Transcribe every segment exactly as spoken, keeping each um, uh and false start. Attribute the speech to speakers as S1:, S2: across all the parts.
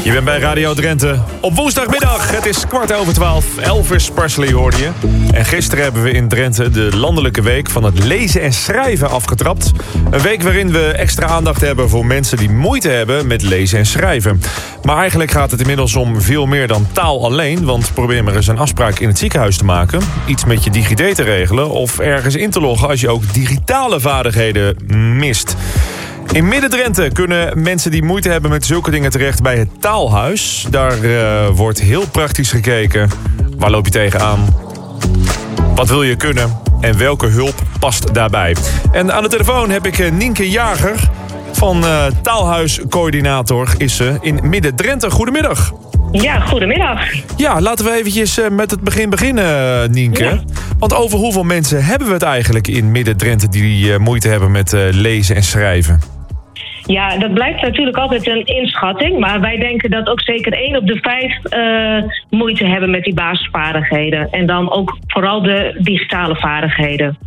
S1: Je bent bij Radio Drenthe op woensdagmiddag. Het is kwart over twaalf. Elvis Presley hoorde je. En gisteren hebben we in Drenthe de landelijke week van het lezen en schrijven afgetrapt. Een week waarin we extra aandacht hebben voor mensen die moeite hebben met lezen en schrijven. Maar eigenlijk gaat het inmiddels om veel meer dan taal alleen. Want probeer maar eens een afspraak in het ziekenhuis te maken. Iets met je DigiD te regelen of ergens in te loggen als je ook digitale vaardigheden mist. In Midden-Drenthe kunnen mensen die moeite hebben met zulke dingen terecht bij het Taalhuis. Daar uh, wordt heel praktisch gekeken. Waar loop je tegenaan? Wat wil je kunnen? En welke hulp past daarbij? En aan de telefoon heb ik Nienke Jager van uh, Taalhuiscoördinator is ze in Midden-Drenthe. Goedemiddag.
S2: Ja, goedemiddag.
S1: Ja, laten we eventjes uh, met het begin beginnen, Nienke. Ja. Want over hoeveel mensen hebben we het eigenlijk in Midden-Drenthe die uh, moeite hebben met uh, lezen en schrijven?
S2: Ja, dat blijft natuurlijk altijd een inschatting. Maar wij denken dat ook zeker één op de vijf uh, moeite hebben met die basisvaardigheden. En dan ook vooral de digitale vaardigheden.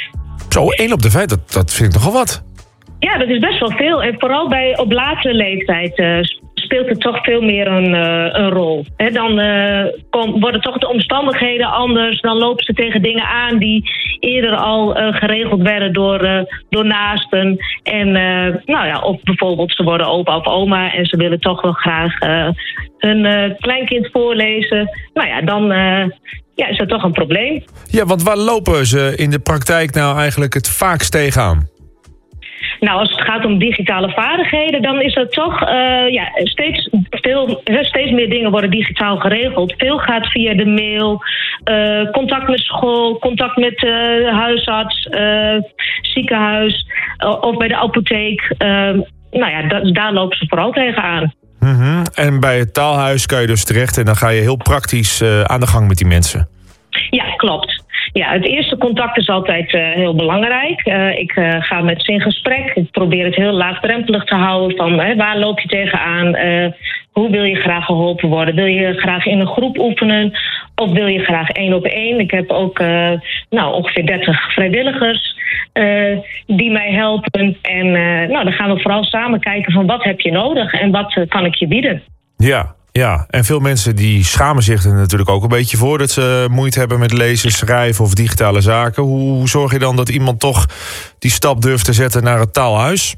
S1: Zo, één op de vijf, dat, dat vind ik nogal wat.
S2: Ja, dat is best wel veel. En vooral bij op latere leeftijd uh, speelt het toch veel meer een, uh, een rol. He, dan uh, kom, worden toch de omstandigheden anders. Dan lopen ze tegen dingen aan die eerder al uh, geregeld werden door, uh, door naasten. En uh, nou ja, of bijvoorbeeld ze worden opa of oma en ze willen toch wel graag uh, hun uh, kleinkind voorlezen. Nou ja, dan uh, ja, is dat toch een probleem.
S1: Ja, want waar lopen ze in de praktijk nou eigenlijk het vaakst tegenaan?
S2: Nou, als het gaat om digitale vaardigheden, dan is dat toch uh, ja, steeds, veel, steeds meer dingen worden digitaal geregeld. Veel gaat via de mail, uh, contact met school, contact met uh, huisarts, uh, ziekenhuis uh, of bij de apotheek. Uh, nou ja, da- daar lopen ze vooral tegenaan.
S1: Mm-hmm. En bij het Taalhuis kan je dus terecht en dan ga je heel praktisch uh, aan de gang met die mensen.
S2: Ja, klopt. Ja, het eerste contact is altijd uh, heel belangrijk. Uh, ik uh, ga met ze in gesprek. Ik probeer het heel laagdrempelig te houden. Van uh, waar loop je tegenaan? Uh, hoe wil je graag geholpen worden? Wil je graag in een groep oefenen? Of wil je graag één op één? Ik heb ook uh, nou, ongeveer dertig vrijwilligers uh, die mij helpen. En uh, nou, dan gaan we vooral samen kijken van wat heb je nodig en wat uh, kan ik je bieden.
S1: Ja. Ja, en veel mensen die schamen zich er natuurlijk ook een beetje voor dat ze moeite hebben met lezen, schrijven of digitale zaken. Hoe zorg je dan dat iemand toch die stap durft te zetten naar het Taalhuis?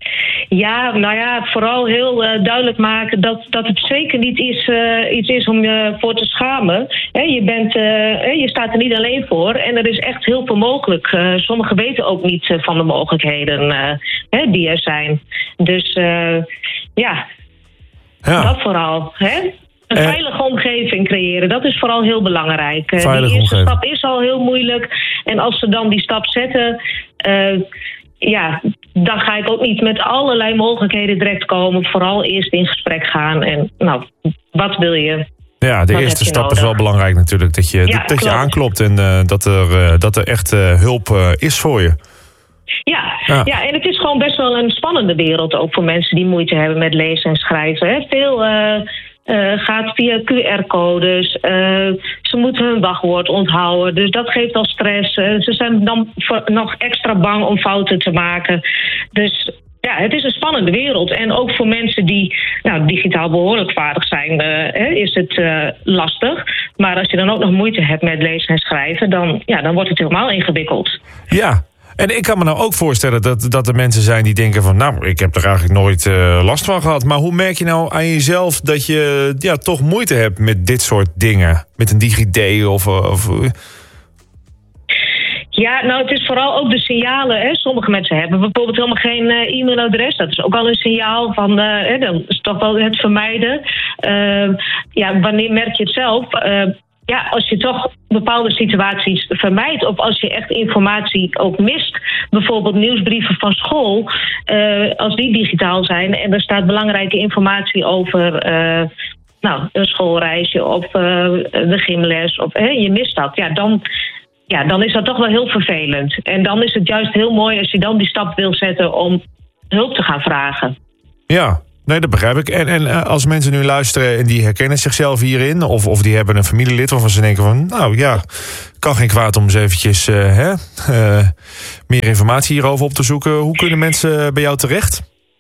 S2: Ja, nou ja, vooral heel uh, duidelijk maken dat, dat het zeker niet is, uh, iets is om je voor te schamen. He, je, bent, uh, je staat er niet alleen voor en er is echt heel veel mogelijk. Uh, sommigen weten ook niet uh, van de mogelijkheden uh, he, die er zijn. Dus uh, ja... Ja. Dat vooral, hè? Een eh, veilige omgeving creëren, dat is vooral heel belangrijk. Uh, die eerste omgeving. Stap is al heel moeilijk. En als ze dan die stap zetten, uh, ja, dan ga ik ook niet met allerlei mogelijkheden direct komen. Vooral eerst in gesprek gaan en, nou, wat wil je?
S1: Ja, de eerste stap nodig? Is wel belangrijk natuurlijk. Dat je, ja, dat, dat je aanklopt en uh, dat, er, uh, dat er echt uh, hulp uh, is voor je.
S2: Ja, ja. ja, en het is gewoon best wel een spannende wereld ook voor mensen die moeite hebben met lezen en schrijven. Hè. Veel uh, uh, gaat via Q R-codes. Uh, ze moeten hun wachtwoord onthouden, dus dat geeft al stress. Uh, ze zijn dan voor, nog extra bang om fouten te maken. Dus ja, het is een spannende wereld. En ook voor mensen die nou, digitaal behoorlijk vaardig zijn, uh, is het uh, lastig. Maar als je dan ook nog moeite hebt met lezen en schrijven, dan, ja, dan wordt het helemaal ingewikkeld.
S1: Ja. En ik kan me nou ook voorstellen dat, dat er mensen zijn die denken van... nou, ik heb er eigenlijk nooit uh, last van gehad. Maar hoe merk je nou aan jezelf dat je ja, toch moeite hebt met dit soort dingen? Met een DigiD of... of
S2: Ja, nou, het is vooral ook de signalen. Hè. Sommige mensen hebben bijvoorbeeld helemaal geen uh, e-mailadres. Dat is ook al een signaal van... Uh, hè, dan is toch wel het vermijden. Uh, ja, wanneer merk je het zelf... Uh, Ja, als je toch bepaalde situaties vermijdt... of als je echt informatie ook mist... bijvoorbeeld nieuwsbrieven van school... Uh, als die digitaal zijn... en er staat belangrijke informatie over... Uh, nou, een schoolreisje of uh, de gymles... of hey, je mist dat, ja dan, ja, dan is dat toch wel heel vervelend. En dan is het juist heel mooi als je dan die stap wil zetten... om hulp te gaan vragen.
S1: Ja. Nee, dat begrijp ik. En, en als mensen nu luisteren en die herkennen zichzelf hierin... of, of die hebben een familielid waarvan ze denken van... nou ja, kan geen kwaad om eens eventjes uh, hè, uh, meer informatie hierover op te zoeken. Hoe kunnen mensen bij jou terecht?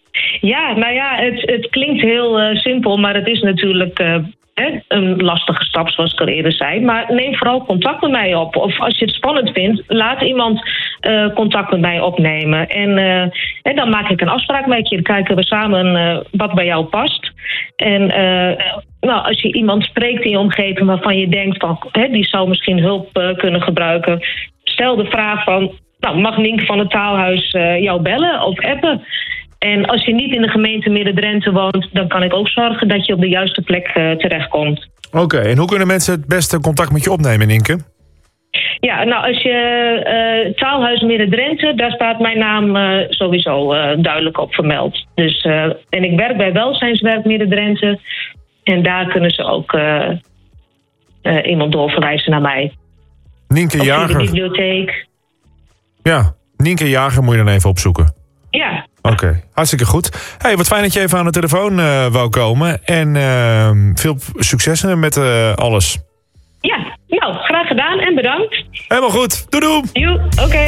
S2: Ja, nou ja, het, het klinkt heel uh, simpel, maar het is natuurlijk uh, hè, een lastige stap, zoals ik al eerder zei. Maar neem vooral contact met mij op. Of als je het spannend vindt, laat iemand uh, contact met mij opnemen. En, uh, en dan maak ik een afspraak met je. Dan kijken we samen uh, wat bij jou past. En uh, nou, als je iemand spreekt in je omgeving waarvan je denkt van, hè, die zou misschien hulp uh, kunnen gebruiken, stel de vraag van, nou, mag Nienke van het Taalhuis uh, jou bellen of appen? En als je niet in de gemeente Midden-Drenthe woont, dan kan ik ook zorgen dat je op de juiste plek uh, terechtkomt.
S1: Oké, okay, en hoe kunnen mensen het beste contact met je opnemen, Nienke?
S2: Ja, nou, als je uh, Taalhuis Midden-Drenthe, daar staat mijn naam uh, sowieso uh, duidelijk op vermeld. Dus, uh, en ik werk bij Welzijnswerk Midden-Drenthe. En daar kunnen ze ook uh, uh, iemand doorverwijzen naar mij.
S1: Nienke
S2: of
S1: Jager.
S2: de bibliotheek.
S1: Ja, Nienke Jager moet je dan even opzoeken.
S2: Ja.
S1: Oké, okay, hartstikke goed. Hey, wat fijn dat je even aan de telefoon uh, wou komen. En uh, veel succes met uh, alles.
S2: Ja, nou, graag gedaan en bedankt.
S1: Helemaal goed. Doei doei.
S2: Joe, oké. Okay.